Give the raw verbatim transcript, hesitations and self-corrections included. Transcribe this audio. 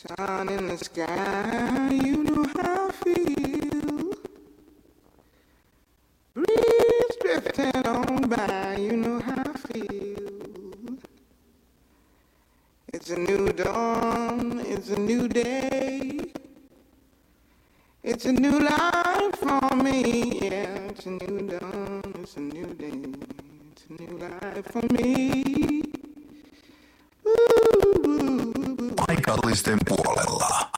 Sun in the sky, you know how I feel. Breeze drifting on by, you know how I feel. It's a new dawn, it's a new day. It's a new life for me, yeah. It's a new dawn, it's a new day. It's a new life for me. Paikallisten puolella.